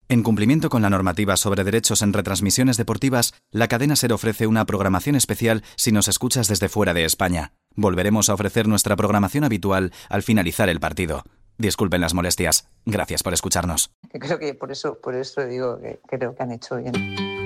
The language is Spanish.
En cumplimiento con la normativa sobre derechos en retransmisiones deportivas, la cadena SER ofrece una programación especial si nos escuchas desde fuera de España. Volveremos a ofrecer nuestra programación habitual al finalizar el partido. Disculpen las molestias. Gracias por escucharnos. Creo que por eso digo que creo que han hecho bien.